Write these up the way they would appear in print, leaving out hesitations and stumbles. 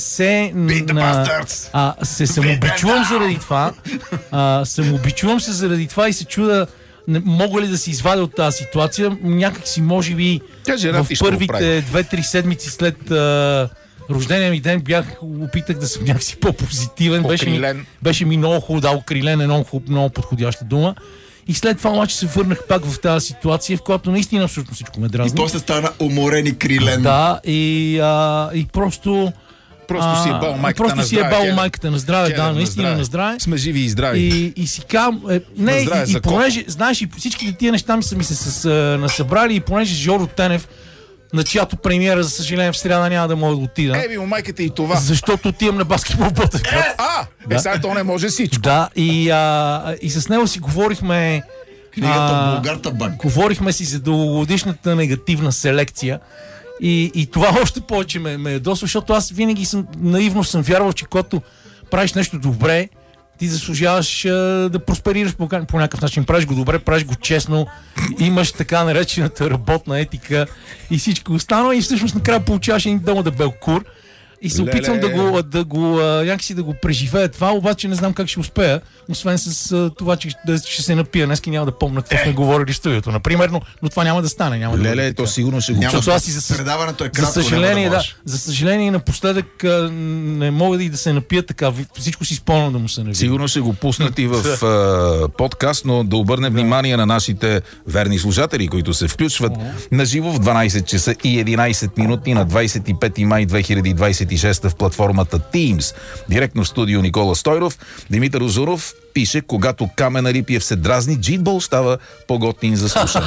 се самообичувам заради това. Самообичувам се заради това и се чуда мога ли да се извадя от тази ситуация. Някак си, може би, в първите 2-3 седмици след рождения ми ден опитах да съм някакси по-позитивен. Беше ми много хубаво, окрилен е много подходяща дума. И след това обаче се върнах пак в тази ситуация, в която наистина абсолютно всичко ме дразни. И после стана уморен и крилен. Да, и просто си е бал майката на здраве. Майката на здраве, да, наистина на здраве. Сме живи и здрави. И си казвам, и понеже, знаеш, и всичките тия неща ми се насъбрали, и понеже Жоро Тенев, на чиято премиера, за съжаление, в сряда няма да мога да отида. Майката и това. Защото отивам на баскетбол в Ботев. Сега то не може всичко. Да, и с него си говорихме книгата Булгарта Банк. Говорихме си за дългогодишната негативна селекция. И това още повече ме ядосва, защото аз винаги наивно съм вярвал, че когато правиш нещо добре, ти заслужаваш да просперираш по някакъв начин. Правиш го добре, правиш го честно, имаш така наречената работна етика и всичко останало, и всъщност накрая получаваш един дома дебел кур. И се опитвам да го преживея това, обаче не знам как ще успея, освен с това, че ще се напия. Днеска няма да помня какво сме говорили в студиото, например, но това няма да стане. То сигурно ще го чуя. Предаването е кратко, за съжаление, напоследък не мога и да се напия така. Всичко си спомням да му се навия. Сигурно ще го пуснат и в подкаст, но да обърнем внимание на нашите верни слушатели, които се включват на живо в 12 часа и 11 минути на 25 май 2026 в платформата Teams. Директно в студио Никола Стойров. Димитър Озуров пише: когато Камен Арипиев се дразни, джитбол става по-готин за слушане.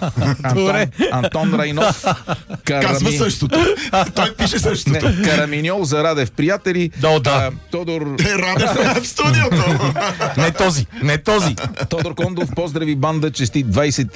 Антон Райнов казва същото. Той пише същото. Караминьол за Радев приятели. Тодор Радев в студиото. Не този. Тодор Кондов, поздрави банда, честит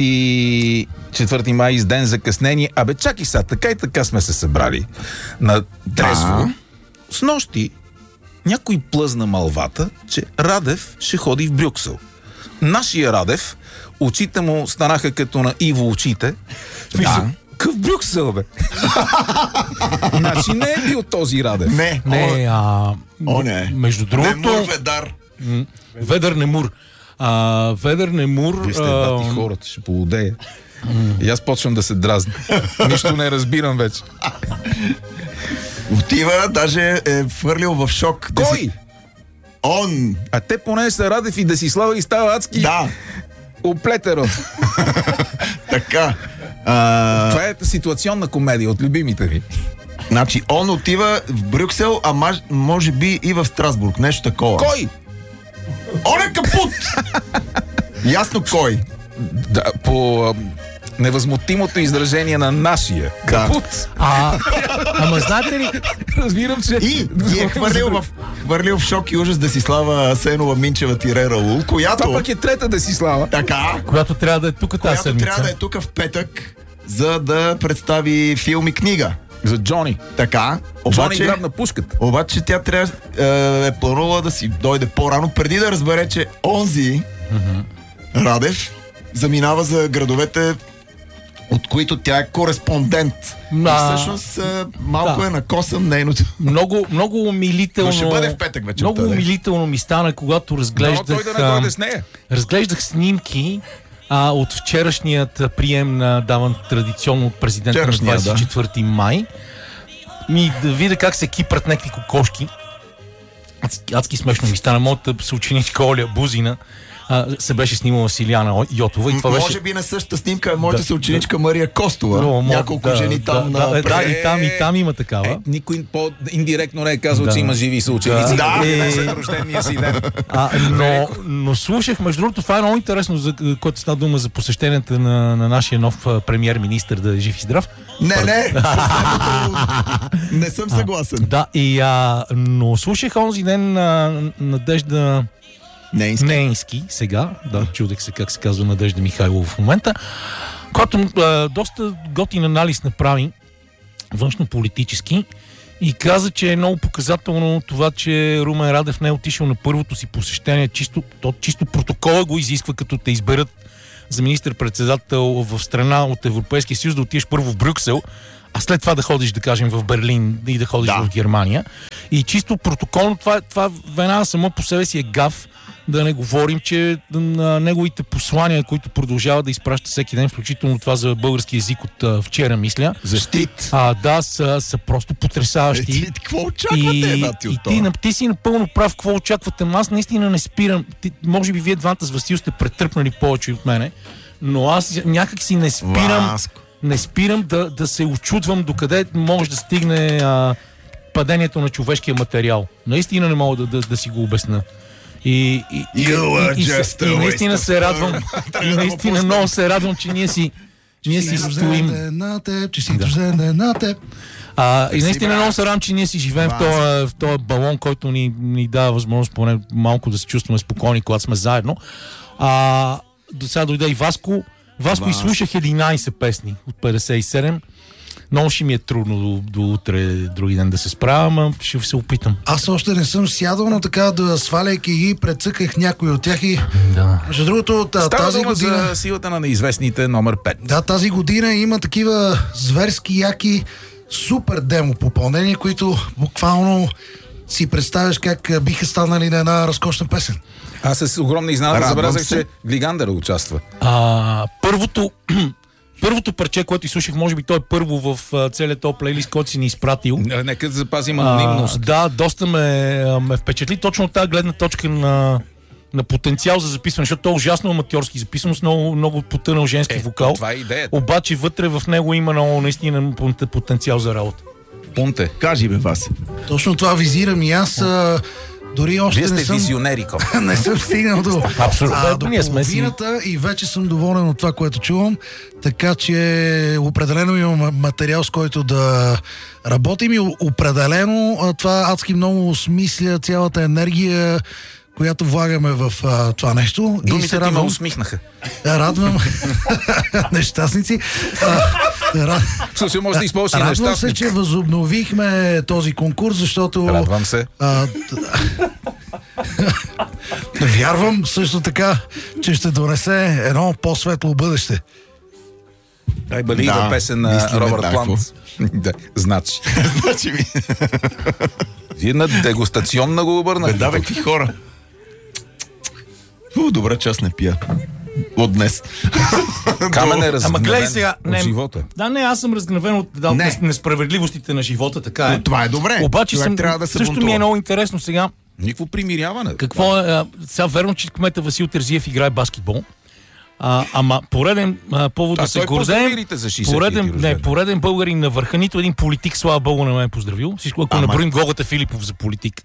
24 май с ден закъснение. Чакай сега, така и така сме се събрали на трезво. С нощи някой плъзна малвата, че Радев ще ходи в Брюксел. Нашия Радев, очите му станаха като на Иво очите. Къв Брюксел, бе? Значи не е бил този Радев. Не. Между другото... Немур Ведар. Ведър Немур. Ведър Немур... Вие сте бати хората, ще полудея. И аз почвам да се дразня. Нищо не разбирам вече. Отива, даже е хвърлил в шок. Кой? Он. А те поне са Радев и Десислава и става адски. Да. Оплетеро. Така. Това е ситуационна комедия от любимите ви. Значи, он отива в Брюксел, а може би и в Страсбург. Нещо такова. Кой? Он е капут! Ясно кой. Да, по невъзмутимото изражение на нашия капут. Ама знаете ли? Разбирам, че... И е хвърлил в шок и ужас Десислава Асенова Минчева тире Раул, която... Това пък е трета Десислава. Така. Която трябва да е тук тази седмица. Която трябва да е тук в петък, за да представи филм и книга. За Джони. Така. Джони грабна пушката. Обаче тя трябва е планувала да си дойде по-рано, преди да разбере, че онзи Радев заминава за градовете, от които тя е кореспондент. И всъщност малко е накосан нейното. Много умилително. Но ще бъде в петък вече. Много умилително ми стана, когато разглеждах снимки от вчерашният прием на даван традиционно от президента на 24 май. И да видя как се кипрат някакви кокошки. Адски смешно ми стана. Моята съученичка Оля Бузина се беше снимала с Илияна Йотова. И това беше... Може би на същата снимка е моята съученичка Мария Костова. Няколко жени там. И там има такава. Никой индиректно не е казал, че има живи съученици. Да. Рождения си ден. Но слушах, между другото, това е много интересно, за което става дума за посещенията на нашия нов премиер-министър, да е жив и здрав. Не съм съгласен. Да, но слушах онзи ден Надежда Неински сега, чудех се как се казва Надежда Михайлова в момента, който доста готин анализ направи външно-политически и каза, че е много показателно това, че Румен Радев не е отишъл на първото си посещение, чисто протокола го изисква, като те изберат за министър-председател в страна от Европейския съюз, да отидеш първо в Брюксел, а след това да ходиш, да кажем, в Берлин и да ходиш в Германия. И чисто протоколно това веднага само по себе си е гаф, да не говорим, че на неговите послания, които продължава да изпраща всеки ден, включително това за български език от вчера, мисля. Защит. Са просто потресаващи. Какво очаквате, ти си напълно прав, какво очаквате. Аз наистина не спирам. може би вие двамата с Васил сте претръпнали повече от мене, но аз някак си не спирам. Не спирам да се очудвам докъде може да стигне падението на човешкия материал. Наистина не мога да си го обясна. И наистина се радвам. И наистина много се радвам, че ние си стоим. И наистина много се радвам, че ние си живеем в този балон, който ни дава възможност поне малко да се чувстваме спокойни, когато сме заедно. До сега дойде и Васко. Васко изслушах 11 песни от 57. Много ще ми е трудно до утре, други ден да се справя, но ще се опитам. Аз още не съм сядал, но така да сваляйки ги, прецъках някои от тях и... Да. Между другото, тази година... за силата на неизвестните номер 5. Да, тази година има такива зверски, яки, супер демо попълнения, които буквално си представяш как биха станали на една разкошна песен. Аз с огромна изненада забелязах, че Глигандър участва. Първото парче, което изслушах, може би той е първо в целият този плейлист, който си ни изпратил. Нека да запазим анонимност. Да, доста ме впечатли точно от тази гледна точка на потенциал за записване, защото той е ужасно аматьорски записано с много потънал женски вокал. Това е идеята. Обаче вътре в него има много наистина потенциал за работа. Пунте. Кажи бе, Васи. Точно това визирам и аз. Дори още Вие сте визионери, не съм стигнал до половината и вече съм доволен от това, което чувам. Така че определено имам материал, с който да работим и определено това адски много осмисля цялата енергия, която влагаме в това нещо. Думите ти ме усмихнаха. Радвам нещастници. Може да използваш и радвам се, че възобновихме този конкурс, защото... Радвам се. Вярвам също така, че ще донесе едно по-светло бъдеще. Дай балига песен на Робърт Плант. Да, значи ми. Вие на дегустационна го обърнахте. Да, бе, какви хора. Добре, че аз не пия. От днес. Камен е разгневен от живота. Да, не, аз съм разгневен от несправедливостите на живота, така е. Това е добре. Обаче също ми е много интересно сега. Никакво примиряване. Какво е? Сега верно, че кмета Васил Терзиев играе баскетбол. Ама пореден повод да се гордеем. Пореден българин на върха. Нито един политик, слава Богу, не ме е поздравил. Всичко, ако наброим Гогата Филипов за политик.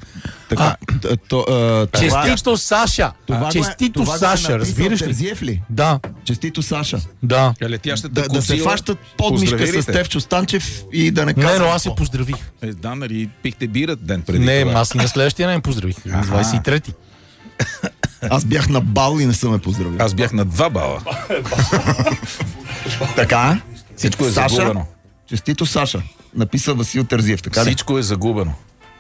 Честито Саша! Честито Саша, разбираш ли? Да. Честито Саша. Да. Да се фащат подмишка с Стефчо Станчев и да не казват. Не, но аз се поздравих. Да, нали пихте бират ден преди. Не, аз и на следващия ден поздравих. 23-ти. Аз бях на бал и не съм ме поздравил. Аз бях на 2 бала. Така? Всичко е загубено. Честито Саша. Написа Васил Терзиев, така ли? Всичко е загубено.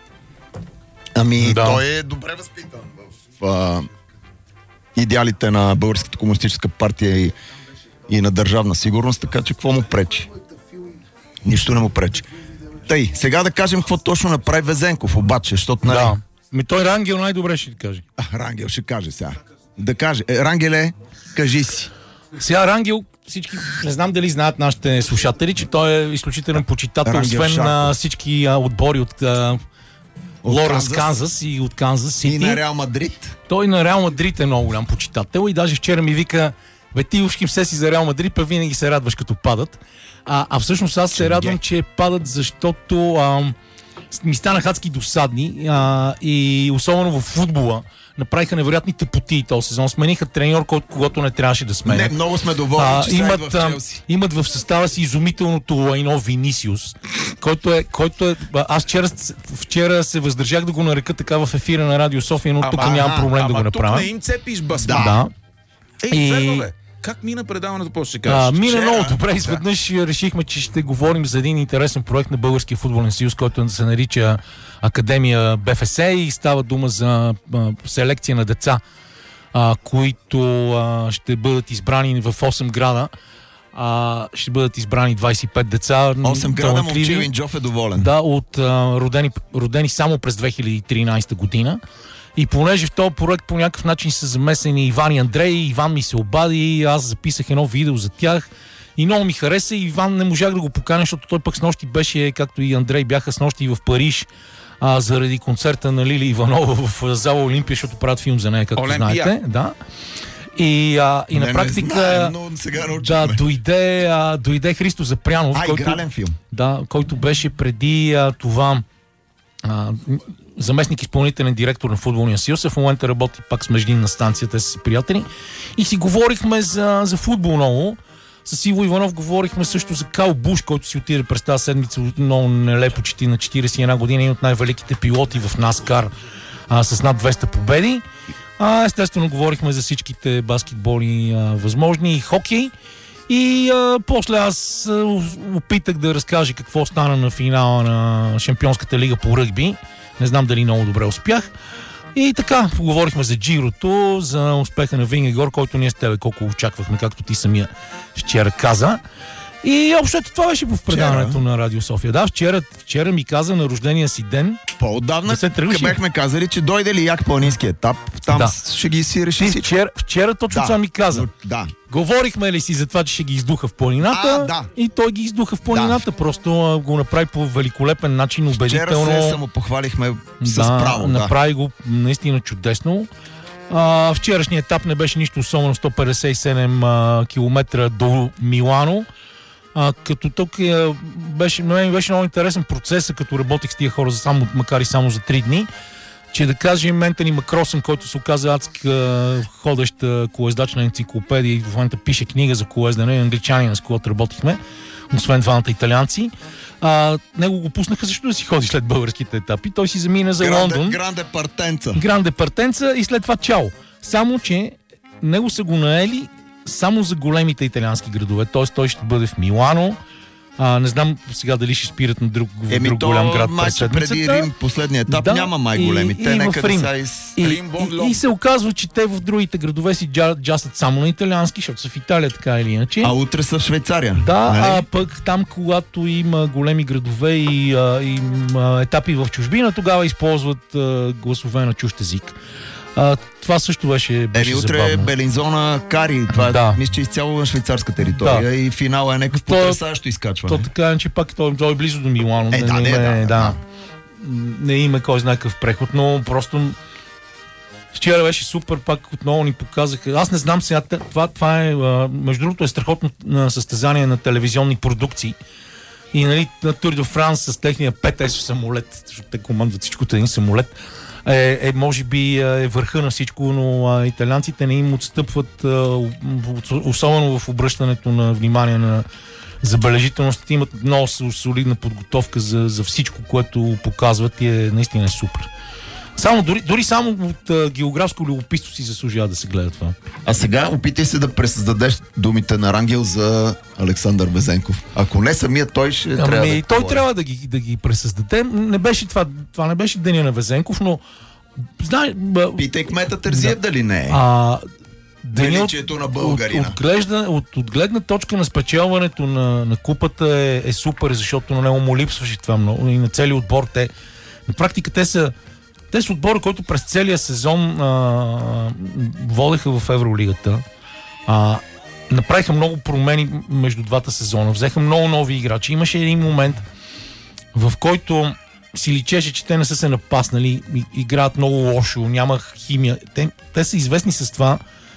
Той е добре възпитан в идеалите на Българската комунистическа партия и на държавна сигурност, така че какво му пречи? Нищо не му пречи. Тъй, сега да кажем какво точно направи Везенков, обаче, защото нали... Да. Той Рангел най-добре ще ти каже. Рангел ще каже сега. Да каже. Рангеле, кажи си. Сега Рангел, всички, не знам дали знаят нашите слушатели, че той е изключителен почитател, освен на всички отбори от Лоренс, Канзас и от Канзас Сити. И на Реал Мадрид. Той на Реал Мадрид е много голям почитател и даже вчера ми вика: бе, ти ушким се си за Реал Мадрид, па винаги се радваш като падат. А всъщност аз се радвам, че падат, защото ми станаха адски досадни и особено в футбола направиха невероятни тъпоти този сезон. Смениха треньор, когато не трябваше да сменят. Не, много сме доволни, че имат, в Челси. Имат в състава си изумителното лайно Винисиус, който е аз вчера се въздържах да го нарека така в ефира на Радио София, но тук нямам проблем да го направя. Тук не им цепиш басма. Да. Верно бе. Как мина предаването, какво ще кажеш? Мина много добре. Изведнъж решихме, че ще говорим за един интересен проект на Българския футболен съюз, който се нарича Академия БФС и става дума за селекция на деца, които ще бъдат избрани в 8 града ще бъдат избрани 25 деца. 8 града Момчилин Джоф е доволен. Да, родени само през 2013 година. И понеже в този проект по някакъв начин са замесени Иван и Андрей, Иван ми се обади, аз записах едно видео за тях и много ми хареса. Иван не можах да го поканя, защото той пък снощи беше, както и Андрей, бяха снощи в Париж заради концерта на Лили Иванова в зала Олимпия, защото правят филм за нея, както знаете. Да. И на практика дойде Христо Запрянов, който беше преди това заместник изпълнителен директор на Футболния съюз. В момента работи пак с междинна станция, те са приятели. И си говорихме за футбол много. С Иво Иванов говорихме също за Кайл Буш, който си отиде през тази седмица много нелепо чети на 41 години, един от най-великите пилоти в NASCAR с над 200 победи. Естествено говорихме за всичките баскетболи възможни и хокей. И после аз опитах да разкажа какво стана на финала на Шампионската лига по ръгби. Не знам дали много добре успях. И така, поговорихме за Джирото, за успеха на Вингегор, който ние с тебе колко очаквахме, както ти самия вчера каза. И общо това беше в предаването на Радио София. Да, вчера ми каза на рождения си ден. По-отдавна бяхме казали, че дойде ли як планински етап, там ще ги си реши всичко. Вчера точно това ми каза. Да. Говорихме ли си за това, че ще ги издуха в планината? И той ги издуха в планината. Просто го направи по великолепен начин, убедително. Вчера се самопохвалихме с право. Направи го наистина чудесно. Вчерашният етап не беше нищо особено, 157 км до Милано. Като тук беше много интересен процесът, като работих с тия хора, макар и само за 3 дни, че да кажем Ментани Макросън, който се оказа адска ходеща колездачна енциклопедия и в момента пише книга за колездане, англичанина, с когото работихме, освен двамата италианци. Него го пуснаха също да си ходи след българските етапи. Той си замина за Лондон. Гранде Партенца и след това чао. Само, че него са го наели само за големите италиански градове. Т.е. той ще бъде в Милано. Не знам сега дали ще спират на друг голям град през седмицата. Преди Рим, последния етап, няма май големи. Те нека да са и се оказва, че те в другите градове си джасат само на италиански, защото са в Италия така или иначе. А утре са в Швейцария. Да, а пък там, когато има големи градове и етапи в чужбина, тогава използват гласове на чужд език. Това също беше утре забавно. Белинзона Кари. Това мисля, че изцяло на швейцарска територия и финала е някакъв потресаващо изкачване. То така, че пак той е близо до Милано. Не има кой знае какъв преход, но просто вчера беше супер, пак отново ни показаха. Аз не знам сега, това е, между другото е страхотно състезание на телевизионни продукции. И нали, на Тур де Франс с техния 5S самолет, защото те командват всичкото един самолет, може би е върха на всичко, но италианците не им отстъпват, особено в обръщането на внимание на забележителностите. Имат много солидна подготовка за всичко, което показват и е наистина супер. Дори само от географско любопитство си заслужава да се гледа това. А сега опитай се да пресъздадеш думите на Рангел за Александър Везенков. Ако не самият той ще трябва той трябва да ги пресъздаде. Това не беше деня на Везенков, но питай кмета Терзиев дали не е. Величието на българина. От гледна точка на спечелването на купата е супер, защото на него му липсваше това много. И на целия отбор на практика те са отбора, който през целия сезон водеха в Евролигата. Направиха много промени между двата сезона. Взеха много нови играчи. Имаше един момент, в който си личеше, че те не са се напаснали, играят много лошо, няма химия. Те са известни с това,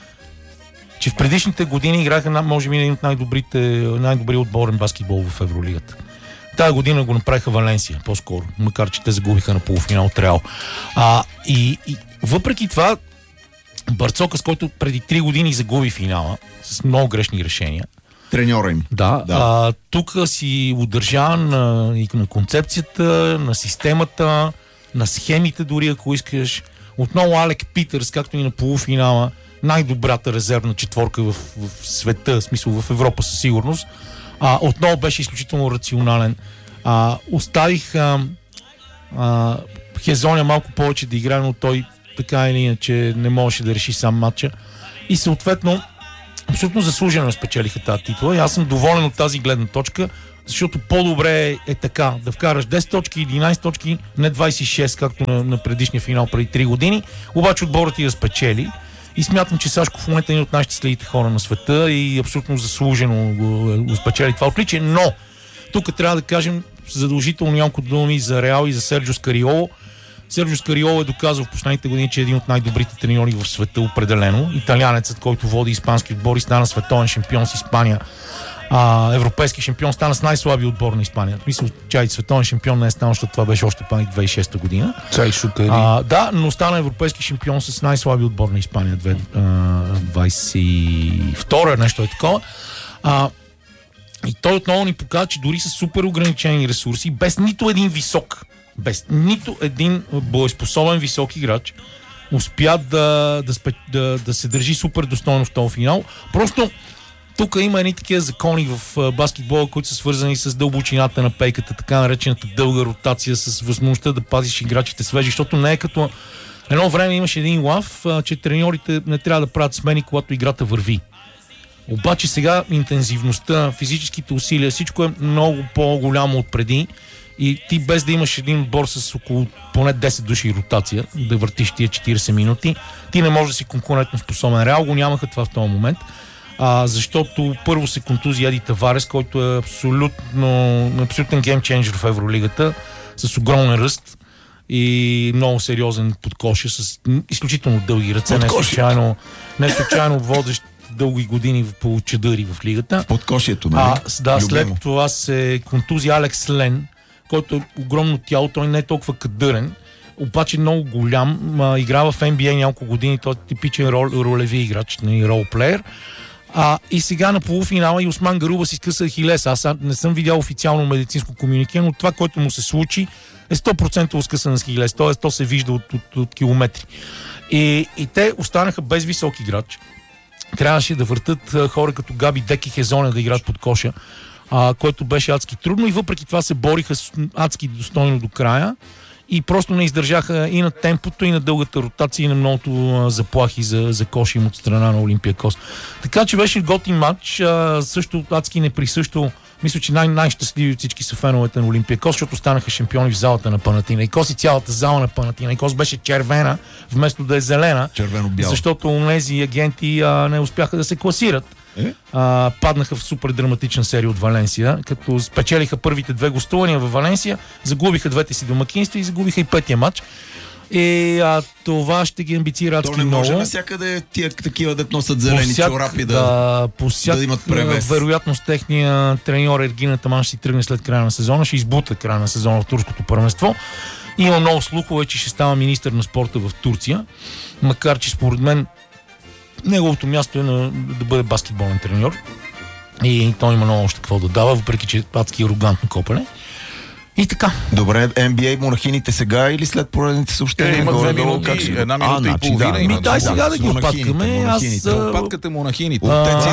че в предишните години играха може би един от най-добрия отборен баскетбол в Евролигата. Тая година го направиха Валенсия, по-скоро, макар че те загубиха на полуфинал от Реал. И въпреки това, Барцока, с който преди 3 години загуби финала, с много грешни решения. Треньора им. Да. Тук си удържа на концепцията, на системата, на схемите дори, ако искаш. Отново Алек Питърс, както и на полуфинала, най-добрата резервна четворка в света, в смисъл в Европа със сигурност. Отново беше изключително рационален. Оставих Хезоня малко повече да играе, но той така или иначе не можеше да реши сам матча. И съответно абсолютно заслужено спечелиха тази титла и аз съм доволен от тази гледна точка, защото по-добре е така, да вкараш 10 точки, 11 точки, не 26, както на предишния финал преди 3 години, обаче отборът ти да спечели. И смятам, че Сашко в момента е един от най-щастливите хора на света и абсолютно заслужено го спечели това отличие, но тук трябва да кажем задължително няколко думи за Реал и за Серджио Скариоло. Серджио Скариоло е доказал в последните години, че е един от най-добрите треньори в света, определено. Италианецът, който води испански отбор и стана световен шампион с Испания. Европейски шампион стана с най-слабия отбор на Испания. Мисля, че световен шампион не е станал, защото това беше още памет 2006 година. Да, но стана европейски шампион с най-слабия отбор на Испания 22 нещо е такова. И той отново ни показва, че дори с супер ограничени ресурси, без нито един боеспособен висок играч, успя да се държи супер достойно в този финал. Просто тук има едни такива закони в баскетбола, които са свързани с дълбочината на пейката, така наречената дълга ротация, с възможността да пазиш играчите свежи, защото не е като едно време имаше един лав, че треньорите не трябва да правят смени, когато играта върви. Обаче сега интензивността, физическите усилия, всичко е много по-голямо от преди и ти без да имаш един отбор с около поне 10 души ротация, да въртиш тия 40 минути, ти не можеш да си конкурентно способен. Реал го нямаха това в този момент, защото първо се контузи Еди Таварес, който е абсолютен геймченджер в Евролигата, с огромен ръст и много сериозен подкоша, с изключително дълги ръце, не случайно водещ дълги години по чадъри в лигата. В подкошието, нали? Да, след това се контузи Алекс Лен, който е огромно тяло, той не е толкова кадърен, обаче много голям, играва в NBA няколко години, той е типичен ролеви играч, ролплеер. И сега на полуфинала и Осман Гаруба си скъса Ахилес. Аз не съм видял официално медицинско комюнике, но това, което му се случи, е 100% скъсан на Ахилес, т.е. то се вижда от километри. И те останаха без висок играч. Трябваше да въртат хора като Габи Дек и Хезоня да играят под коша, което беше адски трудно и въпреки това се бориха адски достойно до края и просто не издържаха и на темпото, и на дългата ротация, и на многото заплахи за коша им от страна на Олимпиакос. Така че беше готин матч, също адски неприсъщо. Мисля, че най-щастливи от всички са феновете на Олимпиакос, защото станаха шампиони в залата на Панатинайкос и цялата зала на Панатинайкос беше червена, вместо да е зелена, защото онези агенти не успяха да се класират. Паднаха в супер драматична серия от Валенсия, като спечелиха първите 2 гостувания във Валенсия, загубиха 2-те си домакинства и загубиха и 5-тия матч. Това ще ги амбицира адски много. То не може навсякъде тия такива да носят зелени чорапи да имат превес. Вероятност техния треньор Ергина Таман ще си тръгне след края на сезона, ще избута края на сезона в турското първенство. Има много слухове, че ще става министър на спорта в Турция, макар че според мен неговото място е да бъде баскетболен треньор и той има много още какво да дава, въпреки че е адски арогантно копане. И така. Добре, NBA монахините сега или след поредните съобщения? Имат 2 минути, една минута и половина. Дай сега да ги опаткаме. Опаткате монахините.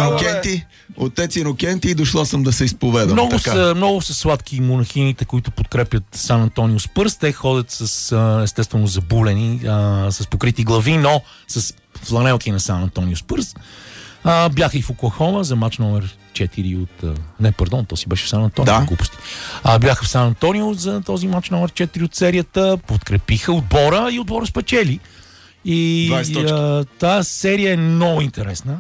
Отец Инокенти и дошла съм да се изповедам. Много са сладки монахините, които подкрепят Сан Антонио Спърс. Те ходят с естествено забулени, с покрити глави, но с фланелки на Сан Антонио Спърс. Бяха и в Оклахома за матч номер 4 от... то си беше в Сан Антонио. Да. Глупости. Бяха в Сан Антонио за този матч номер 4 от серията. Подкрепиха отбора и отбора спечели. И тази серия е много интересна.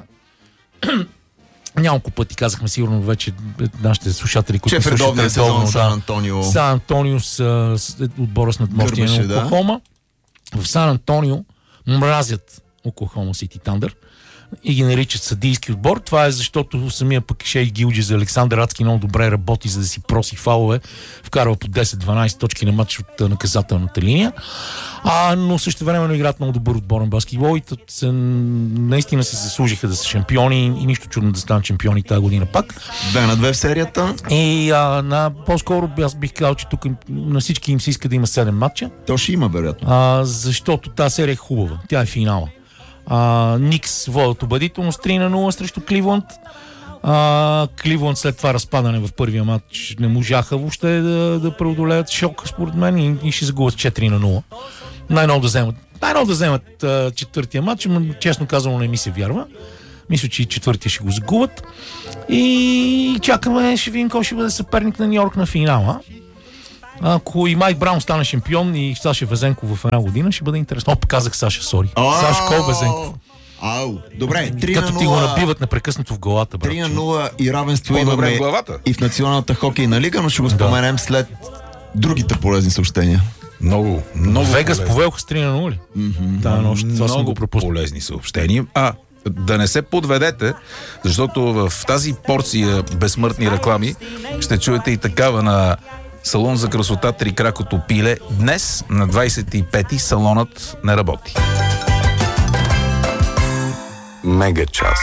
Няколко пъти казахме сигурно вече нашите слушатели, които слушат редовния сезон Сан Антонио. Сан Антонио с отбора с надмощие на Оклахома. В Сан Антонио мразят Оклахома Сити Тандър и ги наричат съдийски отбор. Това е защото самия пък Шей Гилджи за Александър Адски много добре работи, за да си проси фалове. Вкарва по 10-12 точки на матч от наказателната линия. Но също времено играят много добър отборен баскетбол и наистина си заслужиха да са шампиони и нищо чудно да станат шампиони тази година пак. 2-2 в серията. И по-скоро аз бих казал, че тук на всички им се иска да има 7 матча. То ще има, вероятно. Защото тази серия е хубава. Тя е финала. Никс водят убедително с 3-0 срещу Кливланд. Кливланд след това разпадане в първия матч не можаха въобще да преодолеят шок, според мен, и ще загубят 4-0. Най-ново да вземат четвъртия матч, честно казано не ми се вярва. Мисля, че и четвъртия ще го загубят. И чакаме, ще видим кой ще бъде съперник на Ню Йорк на финала. Ако и Майк Браун стане шампион и Саша Везенков в една година, ще бъде интересно. Казах Саша, сори. Сашко Везенков. Добре, 3-0. Като ти го набиват непрекъснато в главата, брат. 3-0 и равенство имаме и в Националната хокейна лига, но ще го споменем след другите полезни съобщения. Много Вегас повелха с 3-0 ли? Това съм го пропуснал. Полезни съобщения. Да не се подведете, защото в тази порция безсмъртни реклами ще чуете и такава на салон за красота Трикракото пиле. Днес на 25-ти салонът не работи. Мега час.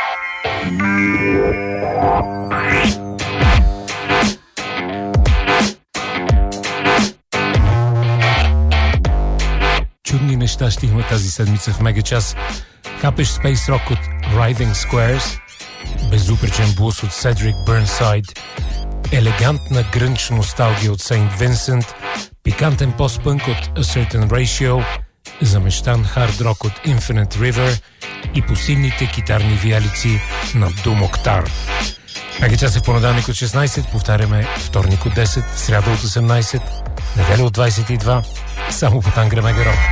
Чудни неща ще има тази седмица в Мега час. Хапеш Space Rock от Writhing Squares, безупречен блус от Седрик Бърнсайд, елегантна грънч носталгия от Сейнт Винсент, пикантен постпънк от A Certain Ratio, замещан хард рок от Infinite River и посилните китарни виалици на Doom Octar. Мега час е понеделник от 16, повтаряме вторник от 10, сряда от 18, неделя от 22, само по Тангра Мега Рок.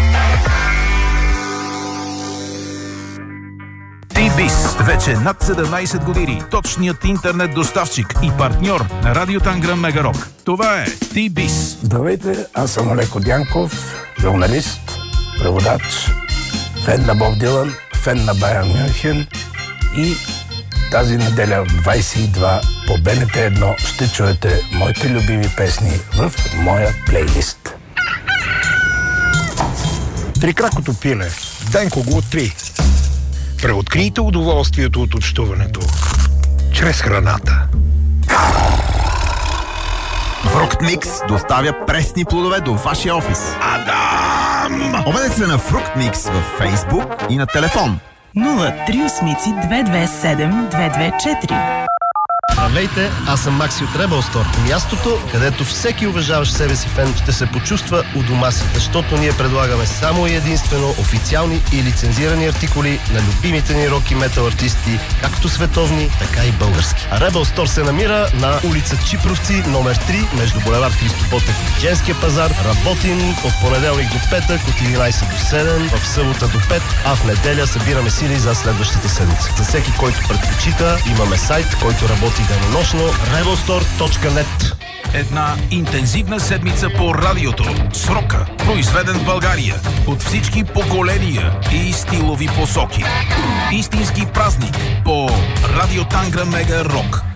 T-Biz. Вече над 17 години. Точният интернет доставчик и партньор на Радио Танграм Мега Рок. Това е T-Biz. Здравейте, аз съм Олеко Дянков, журналист, преводач, фен на Боб Дилан, фен на Байерн Мюнхен и тази неделя в 22 по БНТ1 ще чуете моите любими песни в моя плейлист. Трикракото пиле. Денко го откри. Преоткрийте удоволствието от общуването чрез храната. Фрукт Микс доставя пресни плодове до вашия офис. Адам! Обадете се на Фрукт Микс във Фейсбук и на телефон 038-227-224. Здравейте, аз съм Макси от Rebel Store. Мястото, където всеки уважаващ себе си фен ще се почувства у дома си, защото ние предлагаме само и единствено официални и лицензирани артикули на любимите ни рок и метал артисти, както световни, така и български. А Rebel Store се намира на улица Чипровци, номер 3, между булевард Христо Ботев и Женския пазар. Работим от понеделник до петък, от 11 до 7, в събота до 5, а в неделя събираме сили за следващата седмица. За всеки, който предпочита, имаме сайт, който работи денонощно, rebelstore.net. Една интензивна седмица по радиото. С рока, произведен в България от всички поколения и стилови посоки. Истински празник по Радио Танграм Мега Рок.